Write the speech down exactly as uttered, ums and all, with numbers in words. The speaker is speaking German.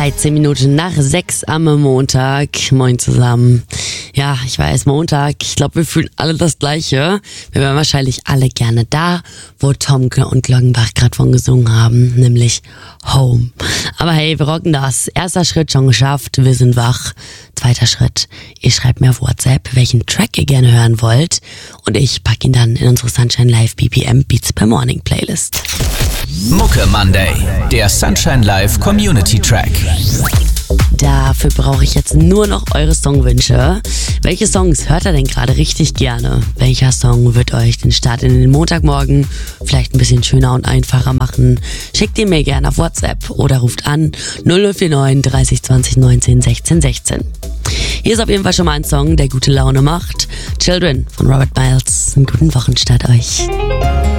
dreizehn Minuten nach sechs am Montag. Moin zusammen. Ja, ich weiß, Montag. Ich glaube, wir fühlen alle das Gleiche. Wir wären wahrscheinlich alle gerne da, wo Tomke und Glockenbach gerade von gesungen haben, nämlich Home. Aber hey, wir rocken das. Erster Schritt schon geschafft. Wir sind wach. Zweiter Schritt. Ihr schreibt mir auf WhatsApp, welchen Track ihr gerne hören wollt. Und ich pack ihn dann in unsere Sunshine Live B P M Beats per Morning Playlist. Mucke Monday, der Sunshine Live Community Track. Dafür brauche ich jetzt nur noch eure Songwünsche. Welche Songs hört ihr denn gerade richtig gerne? Welcher Song wird euch den Start in den Montagmorgen vielleicht ein bisschen schöner und einfacher machen? Schickt ihn mir gerne auf WhatsApp oder ruft an null null vier neun dreißig zwanzig neunzehn sechzehn sechzehn. Hier ist auf jeden Fall schon mal ein Song, der gute Laune macht. Children von Robert Miles. Einen guten Wochenstart euch.